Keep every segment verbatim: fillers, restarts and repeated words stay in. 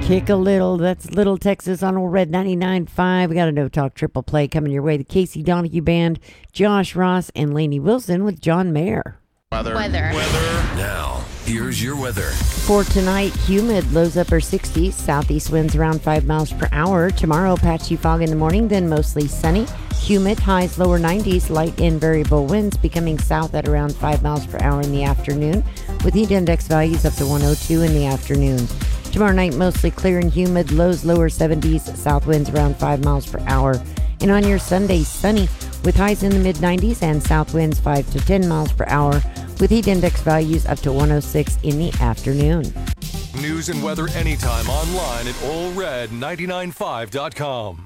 Kick a little. That's Little Texas on Old Red ninety-nine point five. We got a No Talk Triple Play coming your way. The Casey Donahue Band, Josh Ross, and Lainey Wilson with John Mayer. Weather. Weather. Weather. Now, here's your weather. For tonight, humid, lows upper sixties, southeast winds around five miles per hour. Tomorrow, patchy fog in the morning, then mostly sunny. Humid, highs lower nineties, light and variable winds becoming south at around five miles per hour in the afternoon, with heat index values up to one oh two in the afternoon. Tomorrow night, mostly clear and humid, lows lower seventies, south winds around five miles per hour. And on your Sunday, sunny, with highs in the mid nineties and south winds five to ten miles per hour, with heat index values up to one oh six in the afternoon. News and weather anytime online at Ole Red ninety-nine five dot com.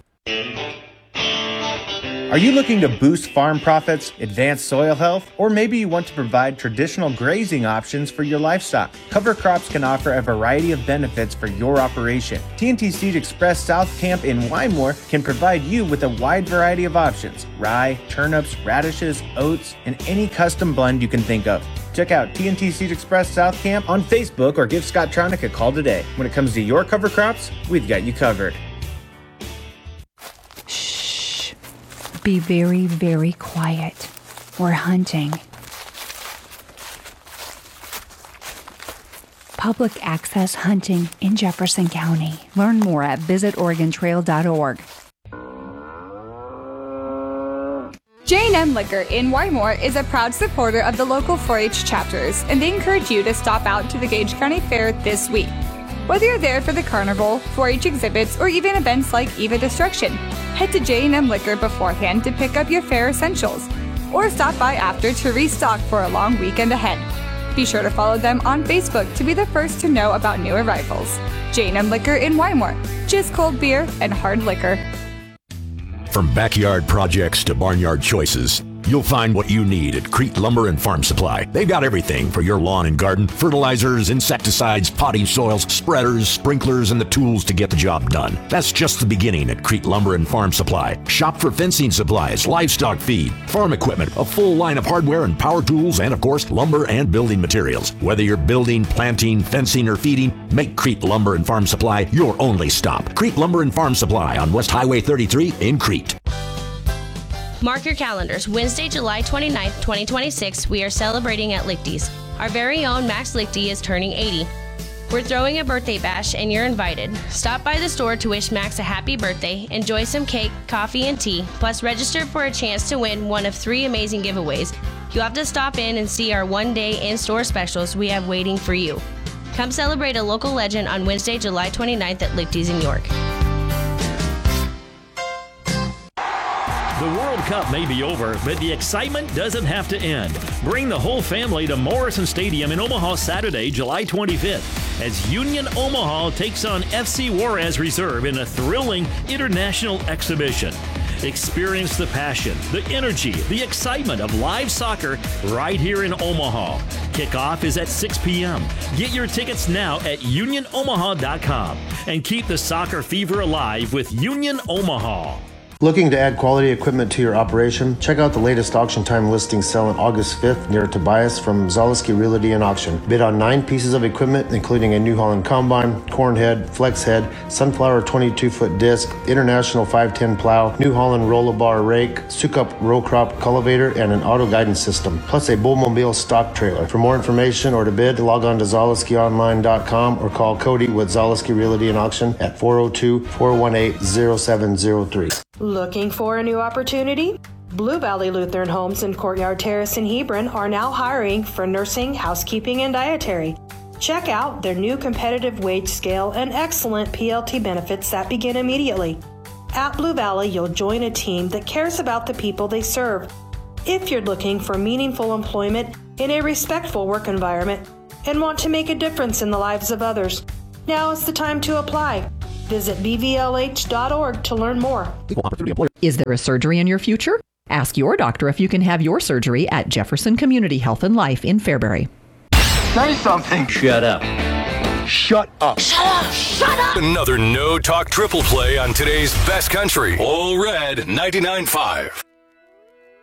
Are you looking to boost farm profits, advance soil health, or maybe you want to provide traditional grazing options for your livestock? Cover Crops can offer a variety of benefits for your operation. T N T Seed Express South Camp in Wymore can provide you with a wide variety of options: rye, turnips, radishes, oats, and any custom blend you can think of. Check out T N T Seed Express South Camp on Facebook or give Scott Tronick a call today. When it comes to your cover crops, we've got you covered. Be very, very quiet. We're hunting. Public access hunting in Jefferson County. Learn more at visit oregon trail dot org. J and M Liquor in Wymore is a proud supporter of the local four H chapters, and they encourage you to stop out to the Gage County Fair this week. Whether you're there for the carnival, four H exhibits, or even events like Eva Destruction, head to J and M Liquor beforehand to pick up your fair essentials, or stop by after to restock for a long weekend ahead. Be sure to follow them on Facebook to be the first to know about new arrivals. J and M Liquor in Wymore, just cold beer and hard liquor. From backyard projects to barnyard choices, you'll find what you need at Crete Lumber and Farm Supply. They've got everything for your lawn and garden: fertilizers, insecticides, potting soils, spreaders, sprinklers, and the tools to get the job done. That's just the beginning at Crete Lumber and Farm Supply. Shop for fencing supplies, livestock feed, farm equipment, a full line of hardware and power tools, and of course, lumber and building materials. Whether you're building, planting, fencing, or feeding, make Crete Lumber and Farm Supply your only stop. Crete Lumber and Farm Supply on West Highway thirty-three in Crete. Mark your calendars. Wednesday, July twenty-ninth, twenty twenty-six, we are celebrating at Lichty's. Our very own Max Lichty is turning eighty. We're throwing a birthday bash, and you're invited. Stop by the store to wish Max a happy birthday, enjoy some cake, coffee, and tea, plus register for a chance to win one of three amazing giveaways. You'll have to stop in and see our one-day in-store specials we have waiting for you. Come celebrate a local legend on Wednesday, July twenty-ninth at Lichty's in York. The World Cup may be over, but the excitement doesn't have to end. Bring the whole family to Morrison Stadium in Omaha Saturday, July twenty-fifth, as Union Omaha takes on F C Juarez Reserve in a thrilling international exhibition. Experience the passion, the energy, the excitement of live soccer right here in Omaha. Kickoff is at six p.m. Get your tickets now at union omaha dot com and keep the soccer fever alive with Union Omaha. Looking to add quality equipment to your operation? Check out the latest auction time listing selling August fifth near Tobias from Zaleski Realty and Auction. Bid on nine pieces of equipment, including a New Holland Combine, Corn Head, Flex Head, Sunflower twenty-two foot disc, International five ten plow, New Holland Roll-A-Bar rake, Sukup row crop cultivator, and an auto guidance system, plus a Bullmobile stock trailer. For more information or to bid, log on to zaleski online dot com or call Cody with Zaleski Realty and Auction at four oh two, four one eight, oh seven oh three. Looking for a new opportunity? Blue Valley Lutheran Homes in Courtyard Terrace in Hebron are now hiring for nursing, housekeeping, and dietary. Check out their new competitive wage scale and excellent P L T benefits that begin immediately. At Blue Valley, you'll join a team that cares about the people they serve. If you're looking for meaningful employment in a respectful work environment and want to make a difference in the lives of others, now is the time to apply. Visit b v l h dot org to learn more. Is there a surgery in your future? Ask your doctor if you can have your surgery at Jefferson Community Health and Life in Fairbury. Say something. Shut up. Shut up. Shut up. Shut up. Another No Talk Triple Play on today's best country. Ole Red ninety-nine point five.